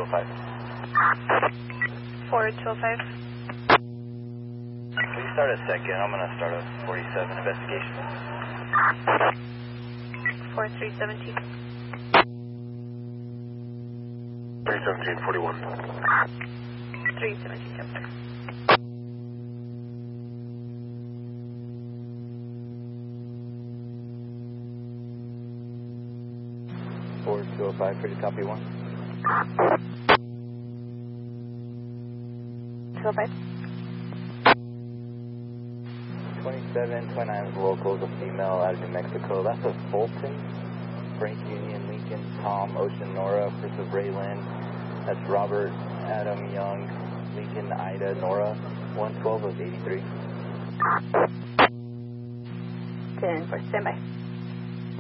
4205. 4205. Please start a second. I'm going to start a 47 investigation. 4317. 31741. 317, yes, sir. Forward 205, pretty copy 1. 205. 2729 locals, a female out of New Mexico. That's a Fulton, Frank Union, Lincoln, Tom, Ocean, Nora, Chris of Rayland. That's Robert, Adam, Young, Lincoln, Ida, Nora, 112 of 83. 10 for standby.